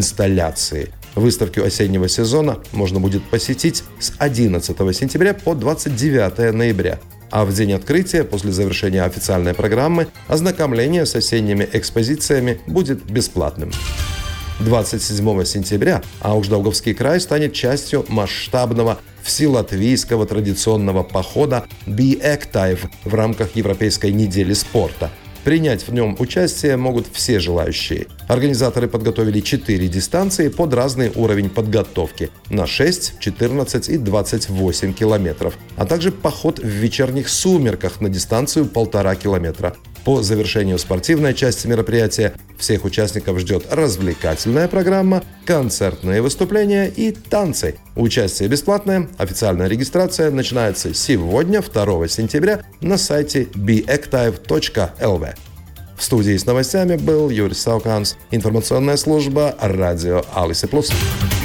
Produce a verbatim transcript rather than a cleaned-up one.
инсталляции. Выставку осеннего сезона можно будет посетить с одиннадцатого сентября по двадцать девятое ноября. А в день открытия, после завершения официальной программы, ознакомление с осенними экспозициями будет бесплатным. двадцать седьмого сентября Аукш-Даугавский край станет частью масштабного вселатвийского традиционного похода «Би-Эктайв» в рамках Европейской недели спорта. Принять в нем участие могут все желающие. Организаторы подготовили четыре дистанции под разный уровень подготовки на шесть, четырнадцать и двадцать восемь километров, а также поход в вечерних сумерках на дистанцию полтора километра. По завершению спортивной части мероприятия всех участников ждет развлекательная программа, концертные выступления и танцы. Участие бесплатное, официальная регистрация начинается сегодня, второго сентября, на сайте би эктайв точка эл ви. В студии с новостями был Юрий Сауканс, информационная служба радио Алисе Плюс.